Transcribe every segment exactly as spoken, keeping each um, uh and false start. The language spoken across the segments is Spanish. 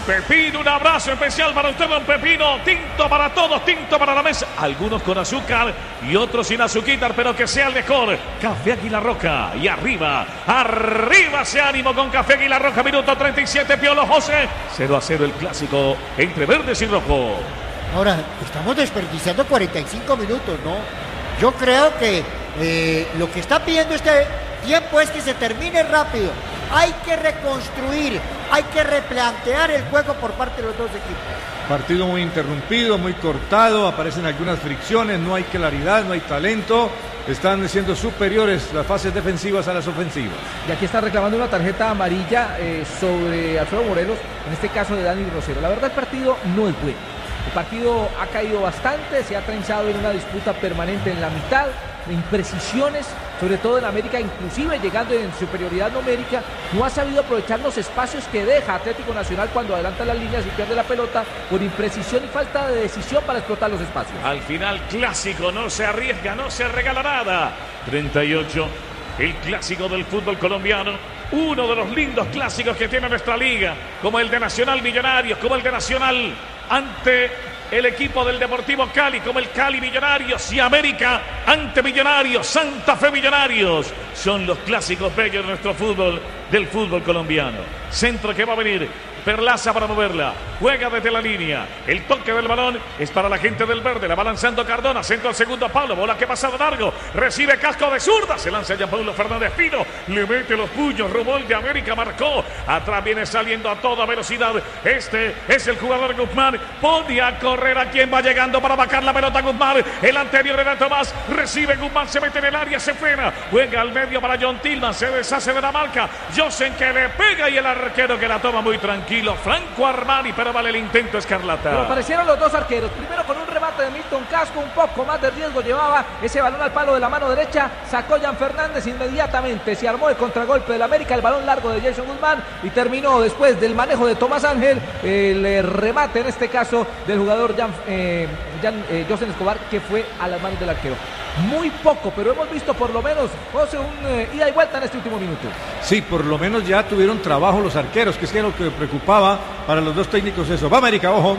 Pepino, un abrazo especial para usted, don Pepino. Tinto para todos, tinto para la mesa. Algunos con azúcar y otros sin azúcar, pero que sea el mejor. Café Águila Roja. Y arriba, arriba ese ánimo con Café Águila Roja. Minuto treinta y siete, Piolo José. cero a cero el clásico entre verdes y rojo. Ahora, estamos desperdiciando cuarenta y cinco minutos, ¿no? Yo creo que eh, lo que está pidiendo este tiempo es que se termine rápido. Hay que reconstruir, hay que replantear el juego por parte de los dos equipos. Partido muy interrumpido, muy cortado, aparecen algunas fricciones, no hay claridad, no hay talento. Están siendo superiores las fases defensivas a las ofensivas. Y aquí está reclamando una tarjeta amarilla eh, sobre Alfredo Morelos, en este caso de Dani Rosero. La verdad, el partido no es bueno. El partido ha caído bastante, se ha trenzado en una disputa permanente en la mitad, imprecisiones, sobre todo en América, inclusive llegando en superioridad numérica. No ha sabido aprovechar los espacios que deja Atlético Nacional cuando adelanta las líneas y pierde la pelota por imprecisión y falta de decisión para explotar los espacios. Al final, clásico, no se arriesga, no se regala nada. treinta y ocho, el clásico del fútbol colombiano. Uno de los lindos clásicos que tiene nuestra liga, como el de Nacional Millonarios, como el de Nacional ante el equipo del Deportivo Cali, como el Cali Millonarios, y América ante Millonarios, Santa Fe Millonarios. Son los clásicos bellos de nuestro fútbol, del fútbol colombiano. Centro que va a venir, Perlaza para moverla, juega desde la línea, el toque del balón es para la gente del verde, la va lanzando Cardona, centro al segundo palo, bola que pasa de largo, recibe casco de zurda, se lanza ya Paulo Fernández Pino, le mete los puños, robó el de América, marcó, atrás viene saliendo a toda velocidad, este es el jugador Guzmán, pone a correr a quien va llegando para bajar la pelota Guzmán, el anterior era Tomás, recibe Guzmán, se mete en el área, se frena, juega al medio para John Tillman, se deshace de la marca, Josen que le pega y el arquero que la toma muy tranquilo. Franco Armani, pero vale el intento escarlata. Pero aparecieron los dos arqueros, primero con un remate de Milton Casco, un poco más de riesgo llevaba ese balón al palo de la mano derecha, sacó Jan Fernández inmediatamente, se armó el contragolpe del América, el balón largo de Jason Guzmán y terminó después del manejo de Tomás Ángel, el remate en este caso del jugador Jan, eh, Jan eh, Josen Escobar, que fue a las manos del arquero. Muy poco, pero hemos visto por lo menos, José, un eh, ida y vuelta en este último minuto. Sí, por lo menos ya tuvieron trabajo los arqueros, que es lo que preocupaba para los dos técnicos eso. Va América, ojo.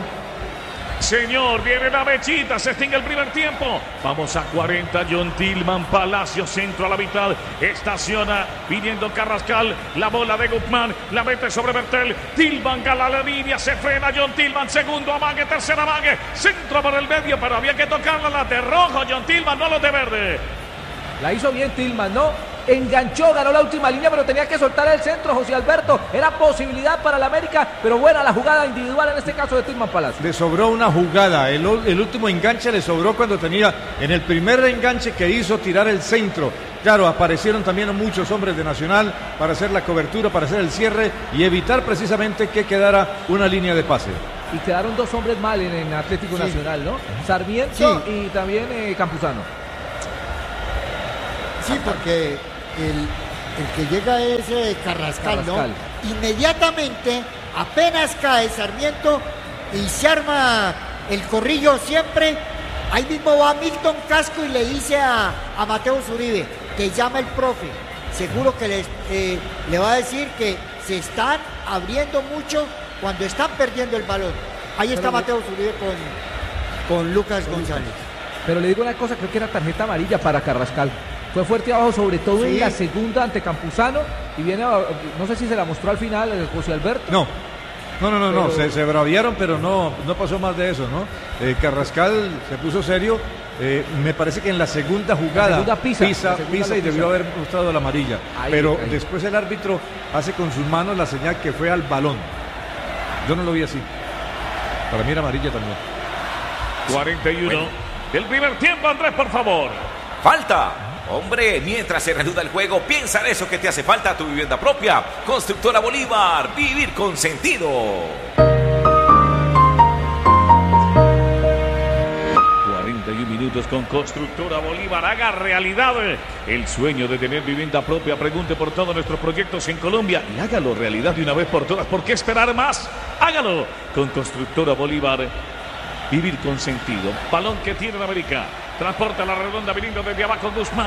Señor, viene la mechita, se extingue el primer tiempo. Vamos a cuarenta, John Tillman, Palacio, centro a la mitad. Estaciona, viniendo Carrascal, la bola de Guzmán, la mete sobre Bertel. Tillman gana la línea, se frena John Tillman, segundo amague, tercera amague, centro por el medio, pero había que tocarla, la de rojo, John Tillman, no los de verde. La hizo bien Tillman, ¿no? Enganchó, ganó la última línea, pero tenía que soltar el centro, José Alberto. Era posibilidad para el América, pero buena la jugada individual en este caso de Tillman Palacio. Le sobró una jugada, el, el último enganche le sobró cuando tenía en el primer enganche que hizo tirar el centro. Claro, aparecieron también muchos hombres de Nacional para hacer la cobertura, para hacer el cierre y evitar precisamente que quedara una línea de pase. Y quedaron dos hombres mal en, en Atlético sí. Nacional, ¿no? Sarmiento sí. y también eh, Campuzano. Sí, porque el, el que llega es eh, Carrascal, Carrascal, ¿no? Inmediatamente, apenas cae Sarmiento y se arma el corrillo siempre, ahí mismo va Milton Casco y le dice a, a Mateo Zuribe que llama el profe. Seguro que les, eh, le va a decir que se están abriendo mucho cuando están perdiendo el balón. Ahí está Pero Mateo Zuribe con, con Lucas González. Pero le digo una cosa, creo que era tarjeta amarilla para Carrascal. Fue fuerte abajo, sobre todo sí. en la segunda ante Campuzano. Y viene, no sé si se la mostró al final José Alberto. No, no, no, no, pero... no. Se, se braviaron, pero no, no pasó más de eso, ¿no? Eh, Carrascal se puso serio. Eh, me parece que en la segunda jugada la segunda pisa, pisa, la segunda pisa y pisa. debió haber mostrado la amarilla. Ahí, pero ahí. después el árbitro hace con sus manos la señal que fue al balón. Yo no lo vi así. Para mí era amarilla también. cuarenta y uno. Bueno. El primer tiempo, Andrés, por favor. Falta. Hombre, mientras se reanuda el juego, piensa en eso que te hace falta a tu vivienda propia. Constructora Bolívar, vivir con sentido. cuarenta y uno minutos con Constructora Bolívar. Haga realidad el sueño de tener vivienda propia. Pregunte por todos nuestros proyectos en Colombia y hágalo realidad de una vez por todas. ¿Por qué esperar más? Hágalo con Constructora Bolívar. Vivir con sentido. Balón que tiene en América. Transporta la redonda viniendo desde abajo Guzmán.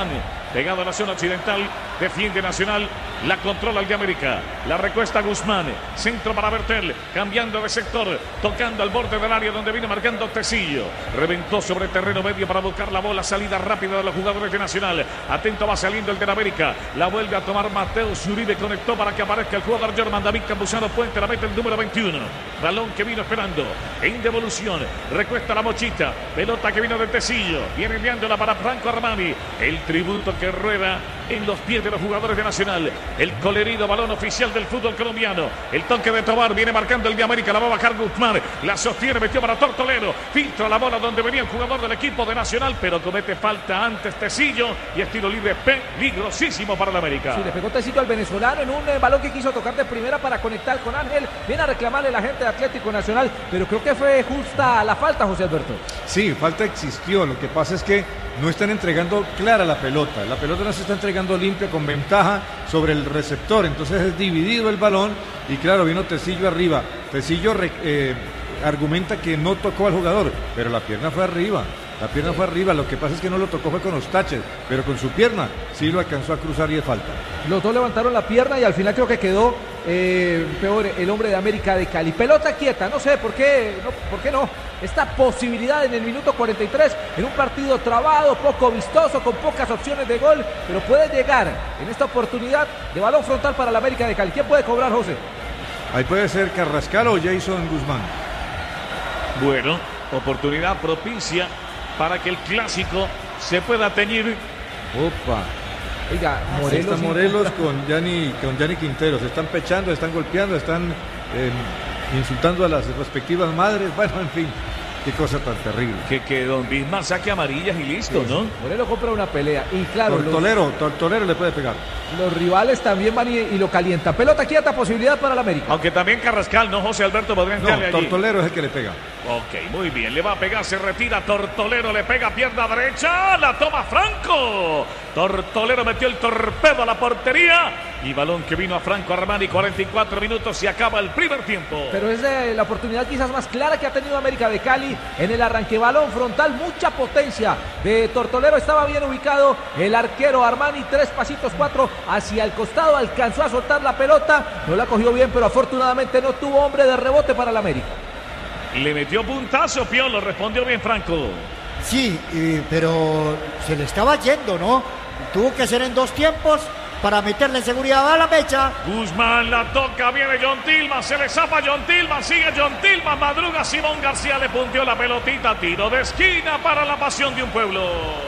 pegado a la zona occidental, defiende Nacional, la controla el de América, la recuesta Guzmán, centro para Bertel, cambiando de sector, tocando al borde del área donde viene marcando Tecillo, reventó sobre terreno medio para buscar la bola, salida rápida de los jugadores de Nacional, atento va saliendo el de América, la vuelve a tomar Mateo Zuribe, conectó para que aparezca el jugador Jorman David Campuzano Puente, la mete el número veintiuno, balón que vino esperando, en devolución, recuesta la mochita, pelota que vino de Tecillo, viene enviándola para Franco Armani, el tributo que rueda en los pies de los jugadores de Nacional, el colorido balón oficial del fútbol colombiano, el toque de Tobar, viene marcando el de América, la va a bajar Guzmán, la sostiene, metió para Tortolero, filtra la bola donde venía el jugador del equipo de Nacional, pero comete falta antes Tecillo y es tiro libre peligrosísimo para el América. Sí, le pegó Tecillo al venezolano en un eh, balón que quiso tocar de primera para conectar con Ángel, viene a reclamarle la gente de Atlético Nacional, pero creo que fue justa la falta, José Alberto. Sí, falta existió, lo que pasa es que no están entregando clara la pelota, la pelota no se está entregando limpia con ventaja sobre el receptor, entonces es dividido el balón y claro, vino Tecillo arriba, Tecillo eh, argumenta que no tocó al jugador, pero la pierna fue arriba, la pierna fue arriba, lo que pasa es que no lo tocó fue con los taches, pero con su pierna sí lo alcanzó a cruzar y es falta. Los dos levantaron la pierna y al final creo que quedó eh, peor el hombre de América de Cali. Pelota quieta, no sé por qué, no, por qué no. Esta posibilidad en el minuto cuarenta y tres, en un partido trabado, poco vistoso, con pocas opciones de gol, pero puede llegar en esta oportunidad de balón frontal para la América de Cali. ¿Quién puede cobrar, José? Ahí puede ser Carrascal o Jason Guzmán. Bueno, oportunidad propicia para que el clásico se pueda teñir. Opa. Oiga, Morelos, está Morelos con Gianni, con Gianni Quintero, se están pechando, están golpeando, están eh, insultando a las respectivas madres, bueno, en fin, qué cosa tan terrible. Que, que Don Bismarck saque amarillas y listo, sí, ¿no? Morelos compra una pelea y claro, Tortolero, los, Tortolero le puede pegar. Los rivales también van y, y lo calientan. Pelota quieta, posibilidad para el América. Aunque también Carrascal, ¿no? José Alberto podría entrarle no, allí. Tortolero es el que le pega. Ok, muy bien, le va a pegar, se retira Tortolero, le pega pierna derecha, la toma Franco. Tortolero metió el torpedo a la portería y balón que vino a Franco Armani, cuarenta y cuatro minutos y acaba el primer tiempo. Pero es de la oportunidad quizás más clara que ha tenido América de Cali en el arranque, balón frontal, mucha potencia de Tortolero, estaba bien ubicado el arquero Armani, tres pasitos, cuatro hacia el costado, alcanzó a soltar la pelota, no la cogió bien, pero afortunadamente no tuvo hombre de rebote para el América. Le metió puntazo, Piolo, respondió bien Franco. Sí, eh, pero se le estaba yendo, ¿no? Tuvo que ser en dos tiempos para meterle seguridad a la mecha. Guzmán la toca, viene John Tillman, se le zapa John Tillman, sigue John Tillman, madruga Simón García, le punteó la pelotita, tiro de esquina para la pasión de un pueblo.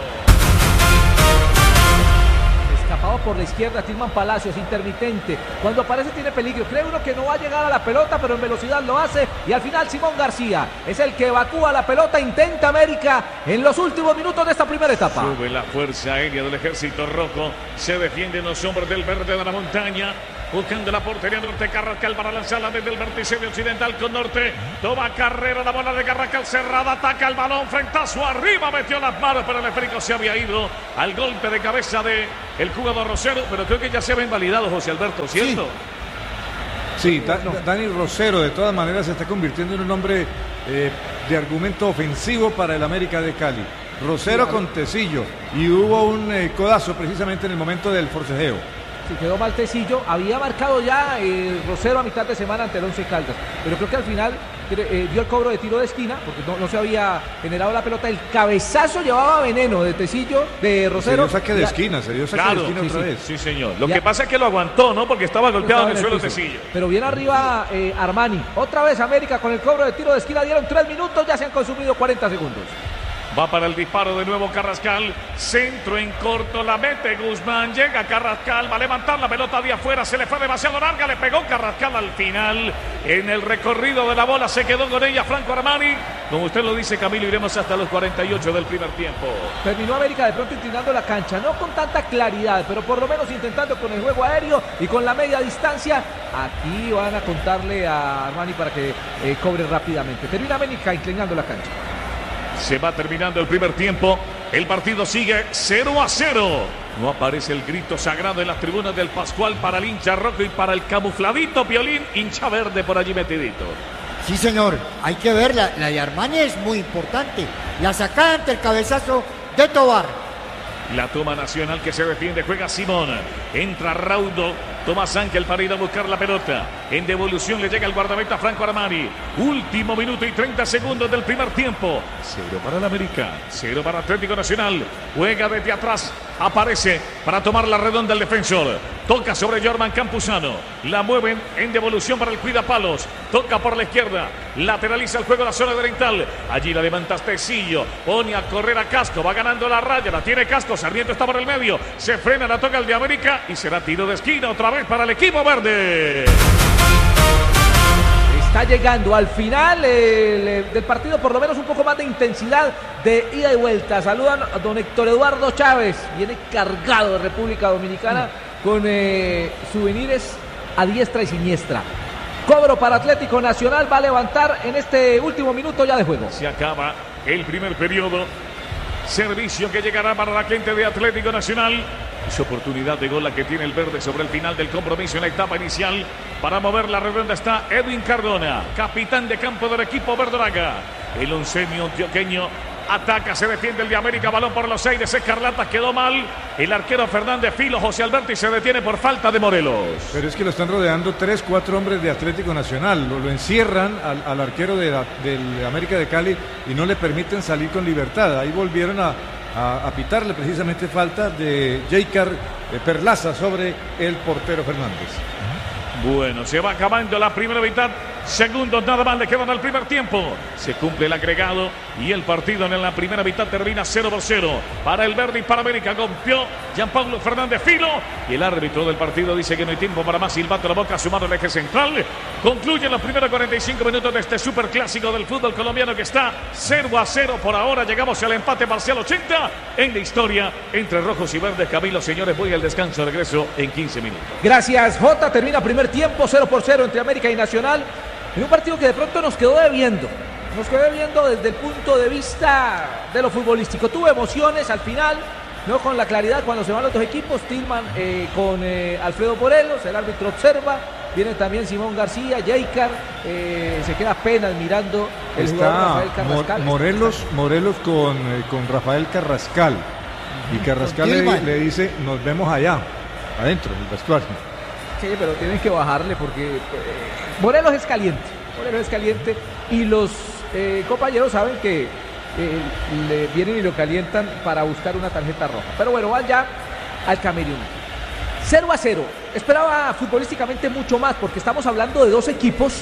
Escapado por la izquierda, Tillman Palacios, intermitente. Cuando aparece tiene peligro. Cree uno que no va a llegar a la pelota, pero en velocidad lo hace. Y al final Simón García es el que evacúa la pelota. Intenta América en los últimos minutos de esta primera etapa. Sube la fuerza aérea del ejército rojo. Se defienden los hombres del verde de la montaña. Buscando la portería norte, Carrascal para lanzarla desde el vértice de occidental con norte. Toma carrera, la bola de Carrascal cerrada, ataca el balón, frentazo arriba, metió las manos, pero el esférico se había ido al golpe de cabeza de el jugador Rosero, pero creo que ya se había invalidado, José Alberto, ¿cierto? Sí, sí da, Dani Rosero de todas maneras se está convirtiendo en un hombre eh, de argumento ofensivo para el América de Cali. Rosero sí, con Tecillo, y hubo un eh, codazo precisamente en el momento del forcejeo. Sí, quedó mal Tecillo, había marcado ya eh, Rosero a mitad de semana ante el Once Caldas, pero creo que al final eh, dio el cobro de tiro de esquina, porque no, no se había generado la pelota, el cabezazo llevaba veneno de Tecillo, de Rosero. Se dio saque de esquina, se dio saque claro, de esquina sí, otra sí, vez. Sí, señor. Lo ya. que pasa es que lo aguantó, ¿no? Porque estaba golpeado estaba en el, en el suelo Tecillo. Pero bien arriba eh, Armani, otra vez América con el cobro de tiro de esquina, dieron tres minutos, ya se han consumido cuarenta segundos. Va para el disparo de nuevo Carrascal, centro en corto, la mete Guzmán, llega Carrascal, va a levantar la pelota de afuera, se le fue demasiado larga, le pegó Carrascal al final, en el recorrido de la bola se quedó con ella Franco Armani, como usted lo dice Camilo, iremos hasta los cuarenta y ocho del primer tiempo. Terminó América de pronto inclinando la cancha, no con tanta claridad, pero por lo menos intentando con el juego aéreo y con la media distancia, aquí van a contarle a Armani para que eh, cobre rápidamente, termina América inclinando la cancha. Se va terminando el primer tiempo. El partido sigue cero a cero. No aparece el grito sagrado en las tribunas del Pascual para el hincha rojo y para el camufladito violín hincha verde por allí metidito. Sí, señor. Hay que verla. La de Armani es muy importante. La sacada ante el cabezazo de Tobar. La toma Nacional que se defiende, juega Simón. Entra Raudo, Tomás Ángel para ir a buscar la pelota. En devolución le llega el guardameta Franco Armani. Último minuto y treinta segundos del primer tiempo. Cero para el América, cero para Atlético Nacional. Juega desde atrás, aparece para tomar la redonda el defensor. Toca sobre Jorman Campuzano. La mueven en devolución para el cuidapalos. Toca por la izquierda. Lateraliza el juego la zona oriental. Allí la levanta Tecillo. Pone a correr a Casco. Va ganando la raya. La tiene Casco. Sarmiento está por el medio. Se frena, la toca el de América. Y será tiro de esquina otra vez para el equipo verde. Está llegando al final eh, del partido, por lo menos un poco más de intensidad de ida y vuelta. Saludan a don Héctor Eduardo Chávez. Viene cargado de República Dominicana con eh, souvenirs a diestra y siniestra. Cobro para Atlético Nacional, va a levantar en este último minuto ya de juego. Se acaba el primer periodo. Servicio que llegará para la gente de Atlético Nacional. Es oportunidad de gol la que tiene el verde sobre el final del compromiso en la etapa inicial. Para mover la redonda está Edwin Cardona, capitán de campo del equipo verdolaga. El onceño antioqueño ataca, se defiende el de América, balón por los aires, Escarlata quedó mal. El arquero Fernández Filo, José Alberto, y se detiene por falta de Morelos. Pero es que lo están rodeando tres, cuatro hombres de Atlético Nacional. Lo, lo encierran al, al arquero de la, del América de Cali y no le permiten salir con libertad. Ahí volvieron a, a, a pitarle precisamente falta de Jaycar Perlaza sobre el portero Fernández. Bueno, se va acabando la primera mitad. Segundos nada más le quedan al primer tiempo. Se cumple el agregado y el partido en la primera mitad termina cero por cero. Para el verde y para América golpeó Gianpablo Fernández Filo. Y el árbitro del partido dice que no hay tiempo para más. Silbato la boca sumado al eje central. Concluyen los primeros cuarenta y cinco minutos de este superclásico del fútbol colombiano que está cero a cero por ahora. Llegamos al empate parcial ochenta en la historia entre rojos y verdes. Camilo, señores, voy al descanso. Regreso en quince minutos. Gracias, Jota. Termina primer tiempo cero por cero entre América y Nacional. En un partido que de pronto nos quedó debiendo. Nos quedó debiendo desde el punto de vista de lo futbolístico. Tuvo emociones al final, no con la claridad cuando se van los dos equipos. Tillman eh, con eh, Alfredo Morelos, el árbitro observa. Viene también Simón García, Jaycar, eh, se queda apenas mirando el Está jugador Rafael Carrascal. Morelos, Morelos con, eh, con Rafael Carrascal. Y Carrascal le, le dice, nos vemos allá, adentro, en el vestuario. Sí, pero tienen que bajarle porque eh, Morelos es caliente, Morelos es caliente y los eh, compañeros saben que eh, le vienen y lo calientan para buscar una tarjeta roja. Pero bueno, van ya al camerino. cero a cero. Esperaba futbolísticamente mucho más porque estamos hablando de dos equipos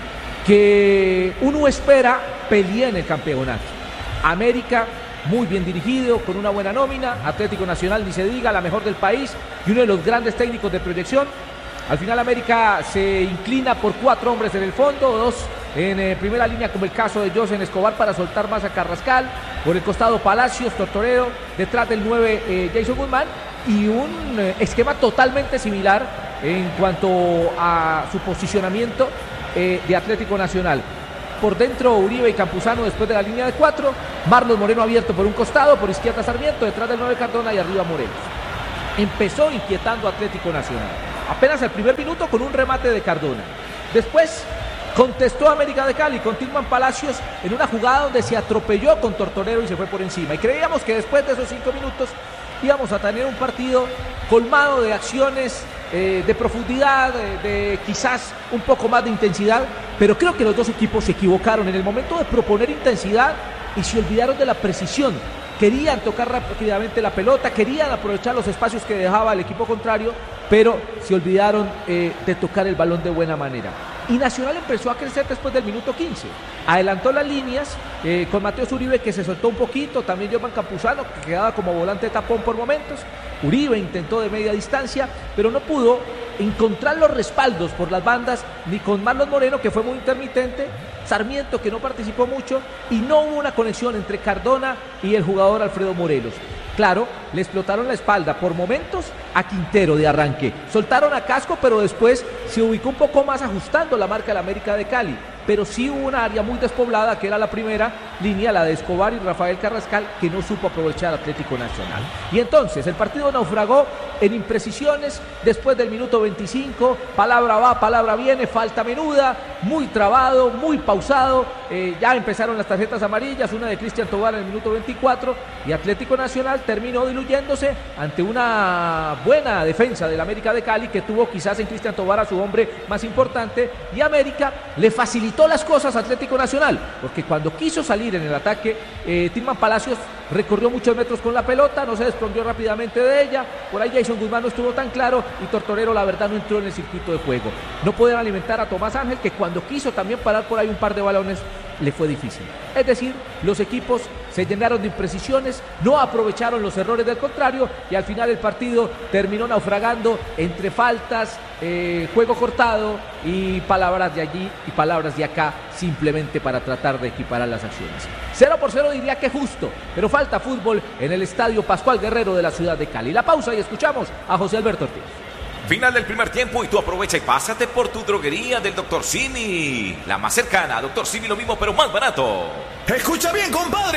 que uno espera peleen en el campeonato. América, muy bien dirigido, con una buena nómina. Atlético Nacional, ni se diga, la mejor del país y uno de los grandes técnicos de proyección. Al final América se inclina por cuatro hombres en el fondo, dos en eh, primera línea como el caso de José Escobar para soltar más a Carrascal, por el costado Palacios, Tortorero, detrás del nueve eh, Jason Guzmán y un eh, esquema totalmente similar en cuanto a su posicionamiento eh, de Atlético Nacional. Por dentro Uribe y Campuzano después de la línea de cuatro, Marlos Moreno abierto por un costado, por izquierda Sarmiento, detrás del nueve Cardona y arriba Morelos. Empezó inquietando a Atlético Nacional. Apenas el primer minuto con un remate de Cardona. Después contestó América de Cali con Tillman Palacios en una jugada donde se atropelló con Tortorero y se fue por encima. Y creíamos que después de esos cinco minutos íbamos a tener un partido colmado de acciones, eh, de profundidad, de, de quizás un poco más de intensidad. Pero creo que los dos equipos se equivocaron en el momento de proponer intensidad y se olvidaron de la precisión. Querían tocar rápidamente la pelota, querían aprovechar los espacios que dejaba el equipo contrario, pero se olvidaron eh, de tocar el balón de buena manera. Y Nacional empezó a crecer después del minuto quince. Adelantó las líneas eh, con Mateos Uribe, que se soltó un poquito, también Jorman Campuzano, que quedaba como volante de tapón por momentos. Uribe intentó de media distancia, pero no pudo encontrar los respaldos por las bandas, ni con Marlos Moreno, que fue muy intermitente, Sarmiento, que no participó mucho, y no hubo una conexión entre Cardona y el jugador Alfredo Morelos. Claro, le explotaron la espalda por momentos a Quintero de arranque. Soltaron a Casco, pero después se ubicó un poco más ajustando la marca de la América de Cali. Pero sí hubo una área muy despoblada, que era la primera línea, la de Escobar y Rafael Carrascal, que no supo aprovechar Atlético Nacional. Y entonces el partido naufragó en imprecisiones después del minuto veinticinco. Palabra va, palabra viene, falta menuda. muy trabado, muy pausado. Eh, ya empezaron las tarjetas amarillas, una de Cristian Tobar en el minuto veinticuatro, y Atlético Nacional terminó diluyéndose ante una buena defensa del América de Cali, que tuvo quizás en Cristian Tobar a su hombre más importante, y América le facilitó las cosas a Atlético Nacional, porque cuando quiso salir en el ataque, eh, Tilman Palacios recorrió muchos metros con la pelota, no se desprendió rápidamente de ella, por ahí Jason Guzmán no estuvo tan claro, y Tortorero la verdad no entró en el circuito de juego. No podían alimentar a Tomás Ángel, que cuando quiso también parar por ahí un par de balones, le fue difícil. Es decir, los equipos se llenaron de imprecisiones, no aprovecharon los errores del contrario, y al final el partido terminó naufragando entre faltas, eh, juego cortado y palabras de allí y palabras de acá, simplemente para tratar de equiparar las acciones. Cero por cero diría que justo, pero falta fútbol en el Estadio Pascual Guerrero de la ciudad de Cali. La pausa y escuchamos a José Alberto Ortiz. Final del primer tiempo y tú aprovecha y pásate por tu droguería del doctor Simi. La más cercana, doctor Simi, lo mismo pero más barato. Escucha bien, compadre.